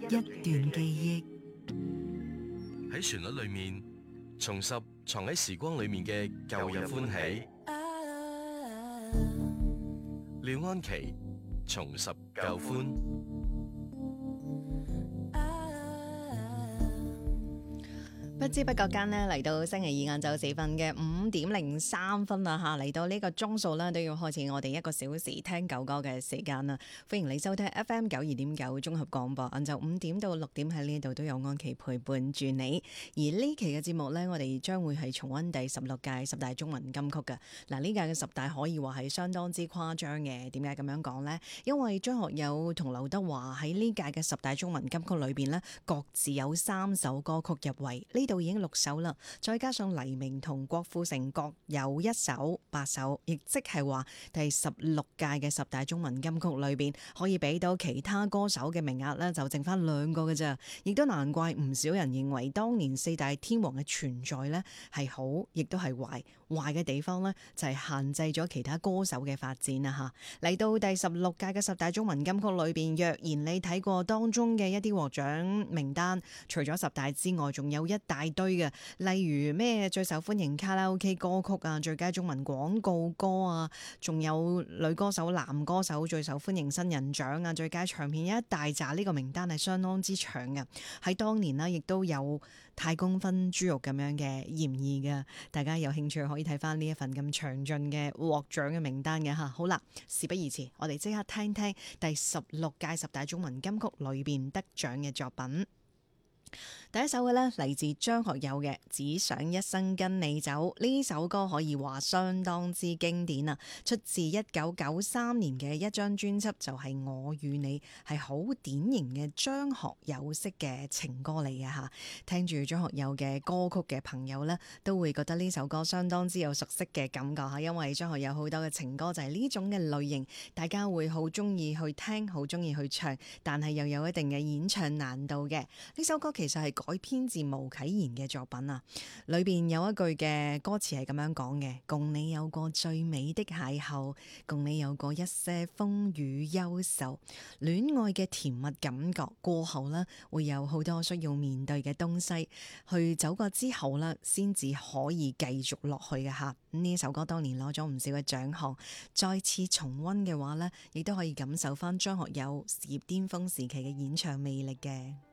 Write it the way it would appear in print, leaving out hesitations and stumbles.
段記憶， 喺旋律裏面重拾藏喺時光裏面嘅舊日歡喜。廖安琪重拾舊歡。 不知不覺間呢，嚟到星期二晏晝時分嘅5:03啦吓，嚟到呢個鐘數呢，都要開始我哋1個小時聽舊歌嘅時間啦。歡迎你收聽 FM 92.9綜合廣播，晏晝5點到6點喺呢度都有安琪陪伴住你。而呢期嘅節目呢，我哋將會係重溫第16屆十大中文金曲嘅。嗱，呢屆嘅十大可以話係相當之誇張嘅。點解咁樣講呢？因為張學友同劉德華喺呢屆嘅十大中文金曲裏邊呢，各自有3首歌曲入圍。呢度已經6首啦，再加上黎明同郭富城各有1首，8首，亦即係話第16屆嘅十大中文金曲裏邊可以俾到其他歌手嘅名額呢，就剩翻2個嘅咋，亦都難怪唔少人認為當年4大天王嘅存在呢係好，亦都係壞。壞嘅地方呢，就係限制咗其他歌手嘅發展啊吓。嚟到第16屆嘅十大中文金曲裏邊，若然你睇過當中嘅一啲獲獎名單，除咗10大之外，仲有一大堆嘅，例如咩最受歡迎卡拉 OK 歌曲啊、最佳中文廣告歌啊，仲有女歌手、男歌手最受歡迎新人獎啊、最佳唱片，一大紮，呢個名單係相當之長嘅。喺當年呢，亦都有太公分豬肉咁樣嘅嫌疑嘅，大家有興趣可以睇翻呢一份咁詳盡嘅獲獎嘅名單嘅吓。好啦，事不宜遲，我哋即刻聽聽第16屆十大中文金曲裏邊得獎嘅作品。第一首嘅呢，嚟自張學友嘅《只想一生跟你走》，呢首歌可以話相當之經典啊，出自1993年嘅一張專輯，就係《我與你》，係好典型嘅張學友式嘅情歌嚟嘅吓。聽住張學友嘅歌曲嘅朋友呢，都會覺得呢首歌相當之有熟悉嘅感覺吓，因為張學友好多嘅情歌就係呢種嘅類型，大家會好中意去聽，好中意去唱，但係又有一定嘅演唱難度嘅。呢首歌其實係改編自毛啟賢嘅作品啊，裏邊有一句嘅歌詞係咁樣講嘅：共你有過最美的邂逅，共你有過一些風雨憂愁，戀愛嘅甜蜜感覺過後呢，會有好多需要面對嘅東西，去走過之後呢，先至可以繼續落去嘅吓。呢首歌當年攞咗唔少嘅獎項，再次重溫嘅話呢，亦都可以感受翻張學友事業巔峰時期嘅演唱魅力嘅。